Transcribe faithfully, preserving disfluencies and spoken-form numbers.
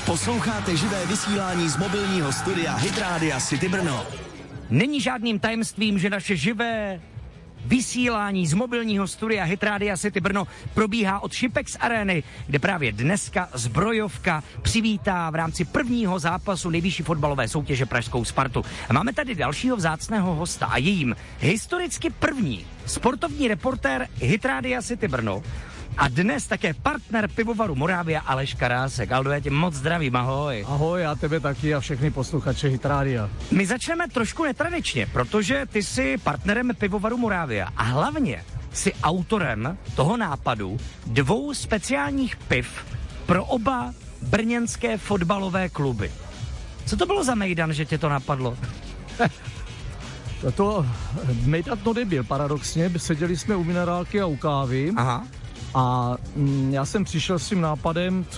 Posloucháte živé vysílání z mobilního studia Hit Rádia City Brno. Není žádným tajemstvím, že naše živé vysílání z mobilního studia Hit Rádia City Brno probíhá od Šipex Areny, kde právě dneska Zbrojovka přivítá v rámci prvního zápasu nejvyšší fotbalové soutěže pražskou Spartu. A máme tady dalšího vzácného hosta a jejím historicky první sportovní reportér Hit Rádia City Brno a dnes také partner pivovaru Moravia Aleš Karásek. Aldo, já tě moc zdravím, ahoj. Ahoj, já tebe taky a všechny posluchače Hit Rádia. My začneme trošku netradičně, protože ty jsi partnerem pivovaru Moravia a hlavně jsi autorem toho nápadu dvou speciálních piv pro oba brněnské fotbalové kluby. Co to bylo za mejdan, že tě to napadlo? To mejdan to nebyl, paradoxně. Seděli jsme u minerálky a u kávy. Aha. A mm, já jsem přišel s tím nápadem,